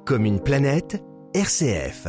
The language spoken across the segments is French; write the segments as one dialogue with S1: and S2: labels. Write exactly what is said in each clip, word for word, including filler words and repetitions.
S1: Comme une planète, R C F.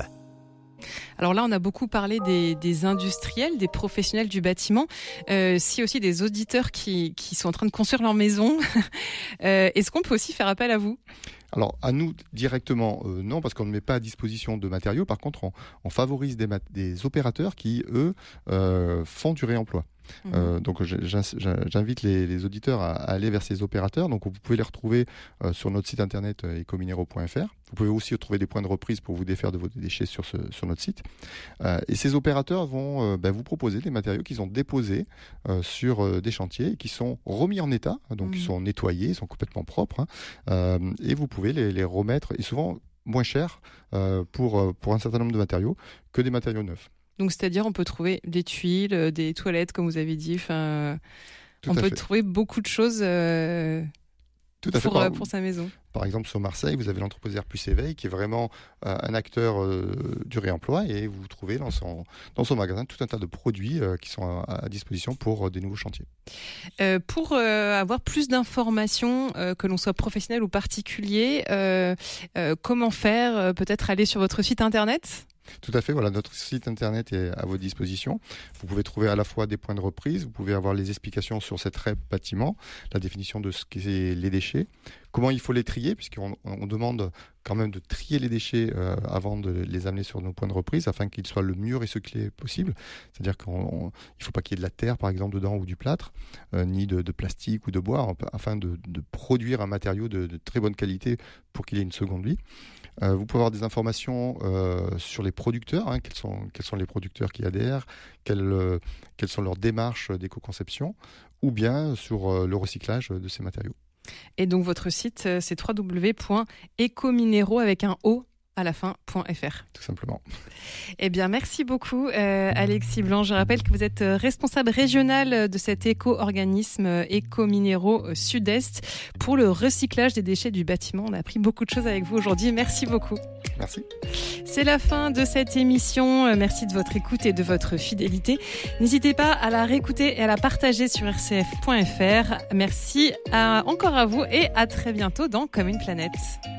S2: Alors là, on a beaucoup parlé des, des industriels, des professionnels du bâtiment, euh, si aussi des auditeurs qui, qui sont en train de construire leur maison. euh, est-ce qu'on peut aussi faire appel à vous ?
S3: Alors, à nous directement, euh, non, parce qu'on ne met pas à disposition de matériaux. Par contre, on, on favorise des, mat- des opérateurs qui, eux, euh, font du réemploi. Mmh. Euh, donc, j'invite les, les auditeurs à, à aller vers ces opérateurs. Donc, vous pouvez les retrouver euh, sur notre site internet euh, ecominero point f r. Vous pouvez aussi trouver des points de reprise pour vous défaire de vos déchets sur, ce, sur notre site. Euh, et ces opérateurs vont euh, ben, vous proposer des matériaux qu'ils ont déposés euh, sur euh, des chantiers et qui sont remis en état. Donc, mmh. ils sont nettoyés, ils sont complètement propres. Hein, euh, et vous pouvez les, les remettre, et souvent moins cher euh, pour, pour un certain nombre de matériaux que des matériaux neufs.
S2: Donc, c'est-à-dire, on peut trouver des tuiles, des toilettes, comme vous avez dit. Enfin, on peut
S3: fait.
S2: trouver beaucoup de choses euh,
S3: Tout à
S2: pour,
S3: fait. Par,
S2: pour sa maison.
S3: Par exemple, sur Marseille, vous avez l'entreprise Air Plus Éveil, qui est vraiment euh, un acteur euh, du réemploi, et vous trouvez dans son, dans son magasin tout un tas de produits euh, qui sont à, à disposition pour euh, des nouveaux chantiers.
S2: Euh, pour euh, avoir plus d'informations, euh, que l'on soit professionnel ou particulier, euh, euh, comment faire ? euh, Peut-être aller sur votre site internet ?
S3: Tout à fait, voilà, notre site internet est à votre disposition. Vous pouvez trouver à la fois des points de reprise, vous pouvez avoir les explications sur cette R E P bâtiment, la définition de ce qu'est les déchets, comment il faut les trier, puisqu'on on demande quand même de trier les déchets euh, avant de les amener sur nos points de reprise, afin qu'ils soient le mieux recyclés possible. C'est-à-dire qu'il ne faut pas qu'il y ait de la terre, par exemple, dedans, ou du plâtre, euh, ni de, de plastique ou de bois, afin de, de produire un matériau de, de très bonne qualité pour qu'il ait une seconde vie. Euh, vous pouvez avoir des informations euh, sur les producteurs, hein, quels sont, quels sont les producteurs qui adhèrent, quelles, euh, quelles sont leurs démarches d'éco-conception, ou bien sur euh, le recyclage de ces matériaux.
S2: Et donc votre site, c'est w w w point ecominero avec un O à la fin, .fr.
S3: Tout simplement.
S2: Eh bien, merci beaucoup, euh, Alexis Blanc. Je rappelle que vous êtes responsable régional de cet éco-organisme Ecominero Sud-Est pour le recyclage des déchets du bâtiment. On a appris beaucoup de choses avec vous aujourd'hui. Merci beaucoup.
S3: Merci.
S2: C'est la fin de cette émission. Merci de votre écoute et de votre fidélité. N'hésitez pas à la réécouter et à la partager sur r c f point f r. Merci à, encore à vous et à très bientôt dans Comme une planète.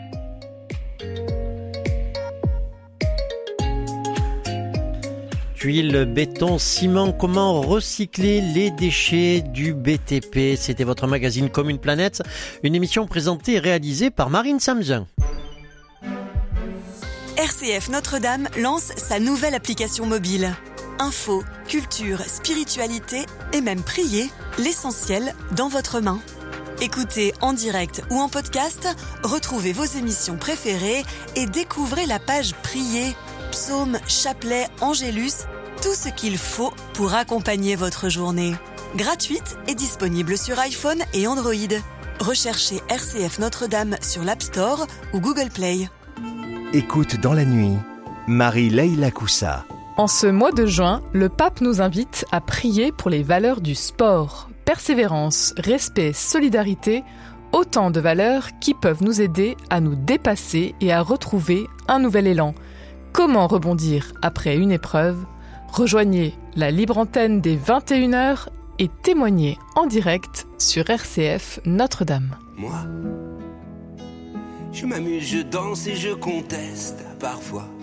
S4: Tuiles, béton, ciment, comment recycler les déchets du B T P. C'était votre magazine Comme une planète, une émission présentée et réalisée par Marine Samzin.
S5: R C F Notre-Dame lance sa nouvelle application mobile. Info, culture, spiritualité et même prier, l'essentiel dans votre main. Écoutez en direct ou en podcast, retrouvez vos émissions préférées et découvrez la page Prier, psaumes, chapelets, angélus, tout ce qu'il faut pour accompagner votre journée. Gratuite et disponible sur iPhone et Android. Recherchez R C F Notre-Dame sur l'App Store ou Google Play.
S1: Écoute dans la nuit, Marie-Leila Coussa.
S6: En ce mois de juin, le pape nous invite à prier pour les valeurs du sport. Persévérance, respect, solidarité, autant de valeurs qui peuvent nous aider à nous dépasser et à retrouver un nouvel élan. Comment rebondir après une épreuve ? Rejoignez la libre antenne des vingt et une heures et témoignez en direct sur R C F Notre-Dame.
S7: Moi, je m'amuse, je danse et je conteste parfois.